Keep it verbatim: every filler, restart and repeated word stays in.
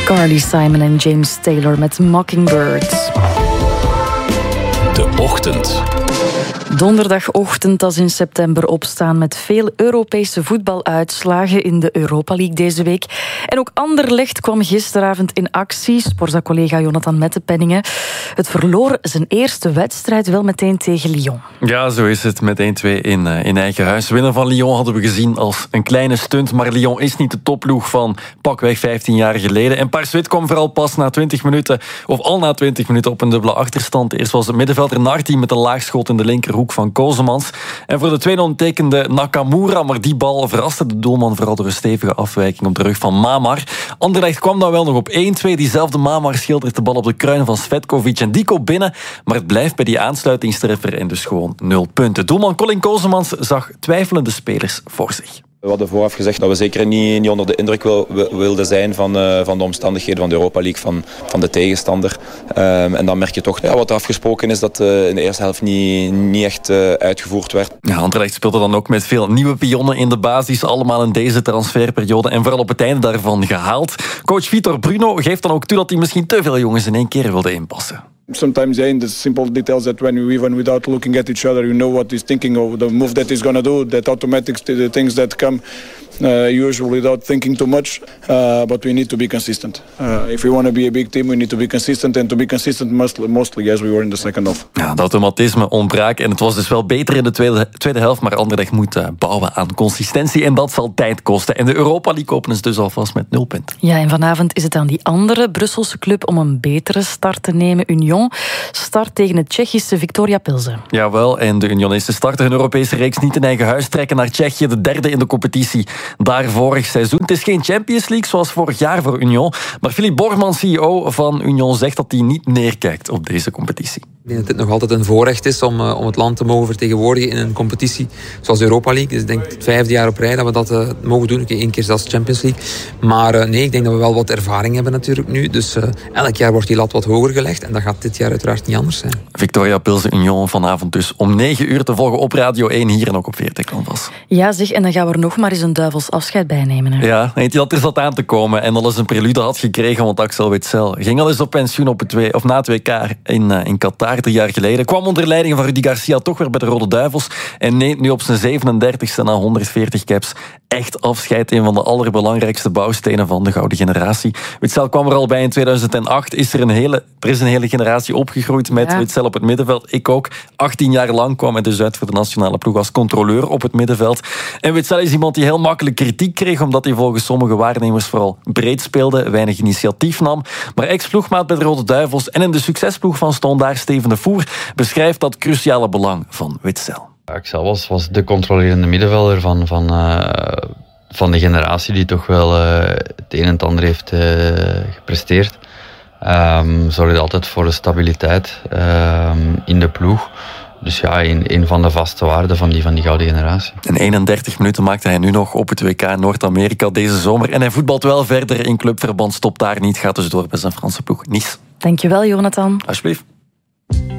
Carly Simon en James Taylor met Mockingbird. De ochtend. Donderdagochtend als in september opstaan met veel Europese voetbaluitslagen in de Europa League deze week. En ook Anderlecht kwam gisteravond in actie. Sporza-collega Jonathan Mettepenningen. Het verloor zijn eerste wedstrijd wel meteen tegen Lyon. Ja, zo is het. Met één-twee in, uh, in eigen huis. Winnen van Lyon hadden we gezien als een kleine stunt. Maar Lyon is niet de topploeg van pakweg vijftien jaar geleden. En Paars-Wit kwam vooral pas na twintig minuten, of al na twintig minuten, op een dubbele achterstand. Eerst was het middenvelder Narti met een laagschot in de linkerhoek van Kozemans. En voor de tweede ontekende Nakamura, maar die bal verraste de doelman vooral door een stevige afwijking op de rug van Mamar. Anderlecht kwam dan wel nog op één-twee. Diezelfde Mamar schildert de bal op de kruin van Svetkovic en die komt binnen, maar het blijft bij die aansluitingstreffer en dus gewoon nul punten. Doelman Colin Kozemans zag twijfelende spelers voor zich. We hadden vooraf gezegd dat we zeker niet, niet onder de indruk wil, wilden zijn van, uh, van de omstandigheden van de Europa League, van, van de tegenstander. Um, en dan merk je toch ja, wat er afgesproken is dat uh, in de eerste helft niet, niet echt uh, uitgevoerd werd. Ja, Anderlecht speelde dan ook met veel nieuwe pionnen in de basis, allemaal in deze transferperiode en vooral op het einde daarvan gehaald. Coach Vitor Bruno geeft dan ook toe dat hij misschien te veel jongens in één keer wilde inpassen. Sometimes yeah, in the simple details that when we, even without looking at each other, you know what he's thinking of, the move that he's going to do, that automatic the things that come uh, usually without thinking too much. Uh, but we need to be consistent. Uh, if we want to be a big team, we need to be consistent. And to be consistent mostly, mostly as we were in the second half. Ja, dat automatisme ontbraak en het was dus wel beter in de tweede, tweede helft, maar Anderlecht moet uh, bouwen aan consistentie en dat zal tijd kosten. En de Europa League openen ze dus alvast met nul punten. Ja, en vanavond is het aan die andere Brusselse club om een betere start te nemen. Union start tegen het Tsjechische Viktoria Pilsen. Jawel, en de Unionisten starten hun Europese reeks niet in eigen huis, trekken naar Tsjechië, de derde in de competitie daar vorig seizoen. Het is geen Champions League zoals vorig jaar voor Union, maar Philippe Borgman, C E O van Union, zegt dat hij niet neerkijkt op deze competitie. Ik denk dat het nog altijd een voorrecht is om, uh, om het land te mogen vertegenwoordigen in een competitie zoals de Europa League. Dus ik denk het vijfde jaar op rij dat we dat uh, mogen doen. Oké, één keer zelfs Champions League. Maar uh, nee, ik denk dat we wel wat ervaring hebben natuurlijk nu. Dus uh, elk jaar wordt die lat wat hoger gelegd. En dat gaat dit jaar uiteraard niet anders zijn. Viktoria Pilsen Union vanavond dus om negen uur te volgen op Radio één hier en ook op V R T Canvas. Ja zeg, en dan gaan we er nog maar eens een duivels afscheid bij nemen. Hè? Ja, weet je dat er zat aan te komen en al eens een prelude had gekregen, want Axel Witsel ging al eens op pensioen op het twee, of na het W K in, uh, in Qatar drie jaar geleden. Kwam onder leiding van Rudy Garcia toch weer bij de Rode Duivels en neemt nu op zijn zevenendertigste na honderdveertig caps echt afscheid. Een van de allerbelangrijkste bouwstenen van de gouden generatie. Witsel kwam er al bij in tweeduizend acht. Is er, een hele, er is een hele generatie opgegroeid met ja. Witsel op het middenveld. Ik ook. achttien jaar lang kwam hij dus uit voor de nationale ploeg als controleur op het middenveld. En Witsel is iemand die heel makkelijk kritiek kreeg, omdat hij volgens sommige waarnemers vooral breed speelde, weinig initiatief nam. Maar ex-ploegmaat bij de Rode Duivels en in de succesploeg van Stondaar Steven de Voer beschrijft dat cruciale belang van Witsel. Axel was, was de controlerende middenvelder van, van, uh, van de generatie die toch wel uh, het een en het ander heeft uh, gepresteerd. Um, zorgde altijd voor de stabiliteit um, in de ploeg. Dus ja, een, een van de vaste waarden van die, van die gouden generatie. En eenendertig minuten maakte hij nu nog op het W K in Noord-Amerika deze zomer. En hij voetbalt wel verder in clubverband, stopt daar niet, gaat dus door bij zijn Franse ploeg Nice. Dankjewel, Jonathan. Alsjeblieft.